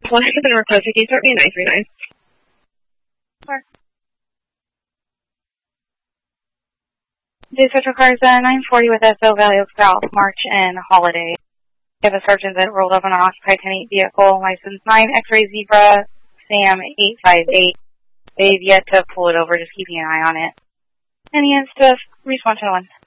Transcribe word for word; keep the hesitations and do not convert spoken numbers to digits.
Well, I can request a case. Start me nine three nine. Sure. The Central Cars uh, nine forty with S O Valley Oaks South, March and Holiday. We have a sergeant that rolled up on an occupied ten eight vehicle, license nine X-Ray Zebra, Sam eight five eight. They've yet to pull it over, just keeping an eye on it. And he has to respond to one.